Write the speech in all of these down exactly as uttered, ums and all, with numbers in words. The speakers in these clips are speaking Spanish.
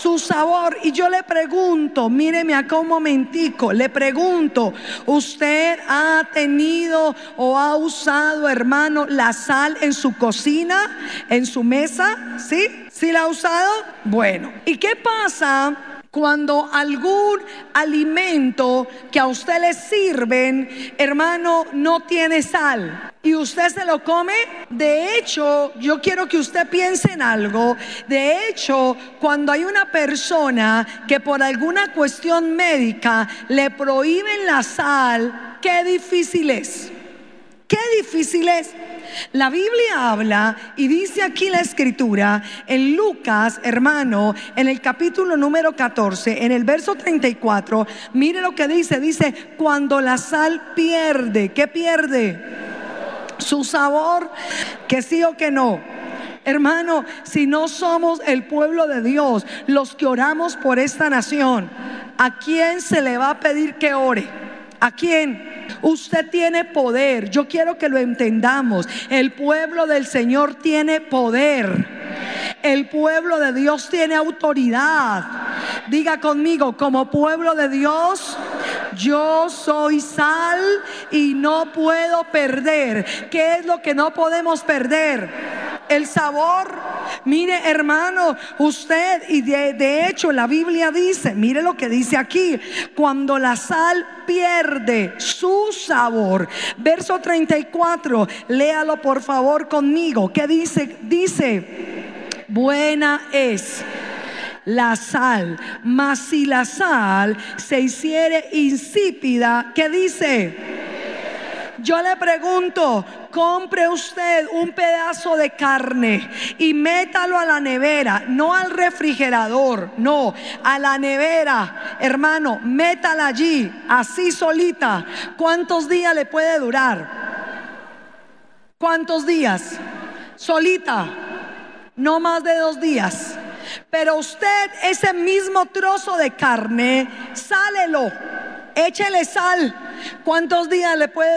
su sabor. Y yo le pregunto, míreme acá un momentico, le pregunto, ¿usted ha tenido o ha usado, hermano, la sal en su cocina, en su mesa? ¿Sí? ¿Sí la ha usado? Bueno, ¿y qué pasa cuando algún alimento que a usted le sirven, hermano, no tiene sal y usted se lo come? De hecho, yo quiero que usted piense en algo. De hecho, cuando hay una persona que por alguna cuestión médica le prohíben la sal, qué difícil es. Qué difícil es. La Biblia habla y dice aquí la escritura en Lucas, hermano, en el capítulo número catorce, en el verso treinta y cuatro, mire lo que dice, dice, cuando la sal pierde, ¿qué pierde? Su sabor, que sí o que no. Hermano, si no somos el pueblo de Dios, los que oramos por esta nación, ¿a quién se le va a pedir que ore? ¿A quién? Usted tiene poder. Yo quiero que lo entendamos. El pueblo del Señor tiene poder. El pueblo de Dios tiene autoridad. Diga conmigo, como pueblo de Dios, yo soy sal y no puedo perder. ¿Qué es lo que no podemos perder? El sabor. Mire, hermano, usted, y de, de hecho la Biblia dice, mire lo que dice aquí, cuando la sal pierde su sabor. Verso treinta y cuatro, léalo por favor conmigo. ¿Qué dice? Dice, buena es la sal, mas si la sal se hiciere insípida, ¿qué dice? Yo le pregunto, compre usted un pedazo de carne y métalo a la nevera, no al refrigerador, no, a la nevera, hermano, métala allí, así solita. ¿Cuántos días le puede durar? ¿Cuántos días? Solita, no más de dos días. Pero usted, ese mismo trozo de carne, sálelo, échele sal. ¿Cuántos días le puede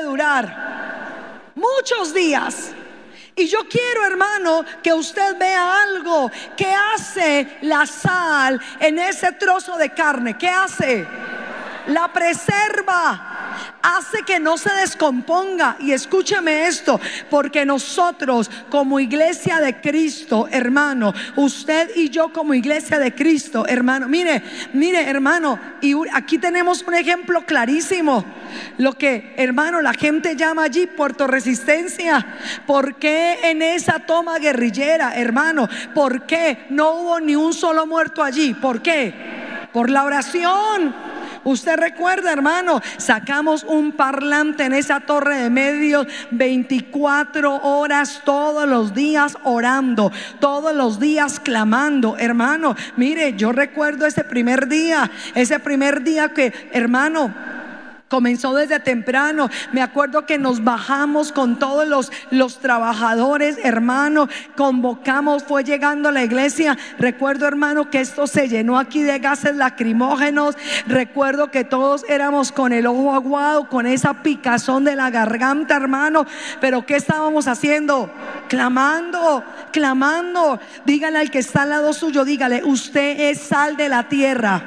durar? Muchos días. Y yo quiero, hermano, que usted vea algo. ¿Qué hace la sal en ese trozo de carne? ¿Qué hace? La preserva. Hace que no se descomponga. Y escúcheme esto, porque nosotros como iglesia de Cristo, hermano, usted y yo como iglesia de Cristo, hermano, mire, mire, hermano, y aquí tenemos un ejemplo clarísimo. Lo que, hermano, la gente llama allí Puerto Resistencia. ¿Por qué en esa toma guerrillera, hermano? ¿Por qué no hubo ni un solo muerto allí? ¿Por qué? Por la oración. Usted recuerda, hermano, sacamos un parlante en esa torre de medios veinticuatro horas todos los días orando, todos los días clamando, hermano. Mire, yo recuerdo ese primer día, ese primer día que, hermano, comenzó desde temprano. Me acuerdo que nos bajamos con todos los, los trabajadores, hermano, convocamos, fue llegando a la iglesia. Recuerdo, hermano, que esto se llenó aquí de gases lacrimógenos. Recuerdo que todos éramos con el ojo aguado, con esa picazón de la garganta, hermano. Pero ¿qué estábamos haciendo? Clamando, clamando. Dígale al que está al lado suyo, dígale, usted es sal de la tierra.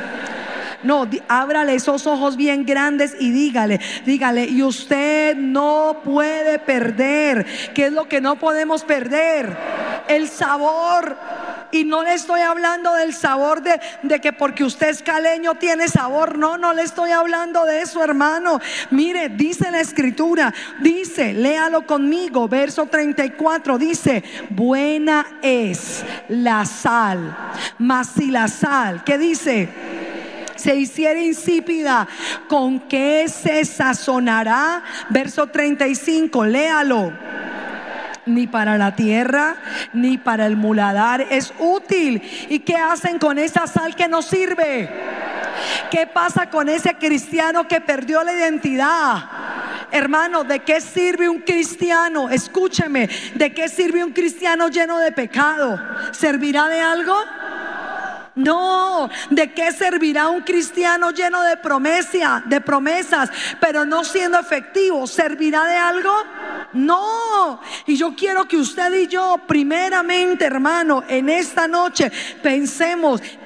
No, ábrale esos ojos bien grandes y dígale, dígale, y usted no puede perder. ¿Qué es lo que no podemos perder? El sabor. Y no le estoy hablando del sabor de, de que porque usted es caleño tiene sabor. No, no le estoy hablando de eso, hermano. Mire, dice la escritura, dice, léalo conmigo, verso treinta y cuatro, dice, buena es la sal, mas si la sal, ¿qué dice? Se hiciera insípida, ¿con qué se sazonará? Verso treinta y cinco, léalo. Ni para la tierra, ni para el muladar es útil. ¿Y qué hacen con esa sal que no sirve? ¿Qué pasa con ese cristiano que perdió la identidad? Hermano, ¿de qué sirve un cristiano? Escúcheme, ¿de qué sirve un cristiano lleno de pecado? ¿Servirá de algo? No. ¿De qué servirá un cristiano lleno de promesa, de promesas, pero no siendo efectivo? ¿Servirá de algo? No. Y yo quiero que usted y yo, primeramente, hermano, en esta noche pensemos